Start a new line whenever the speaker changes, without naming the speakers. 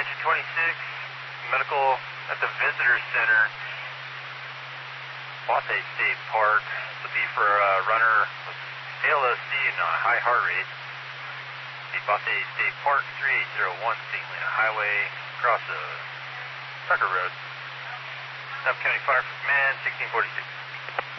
Engine 26, medical at the Visitor Center, Butte State Park. This will be for a runner with ALOC and a high heart rate. The Butte State Park, 3801 St. Helena Highway, across the Tucker Road. Staff County Fire Command, 1646.